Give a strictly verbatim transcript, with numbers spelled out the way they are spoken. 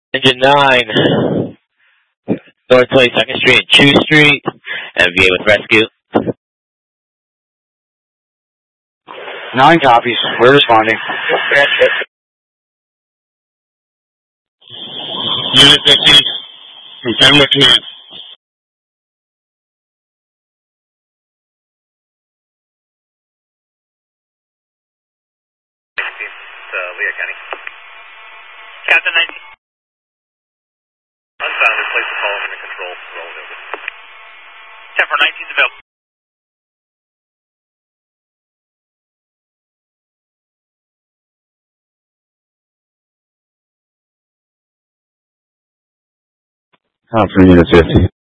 Engine nine, North twenty-second Street and Chew Street, M V A with rescue. Nine copies. We're responding. Unit fifteen, from Kenwood Command. Uh, Lea County. Captain nineteen. Unfounded, place the call under control. Roll over. ten for nineteen available. Conference Unit fifty.